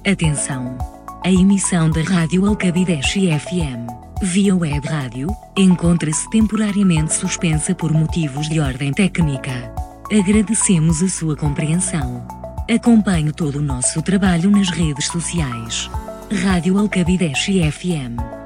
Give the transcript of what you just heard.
Atenção! A emissão da Rádio Alcabideche FM, via web rádio, encontra-se temporariamente suspensa por motivos de ordem técnica. Agradecemos a sua compreensão. Acompanhe todo o nosso trabalho nas redes sociais. Rádio Alcabideche FM.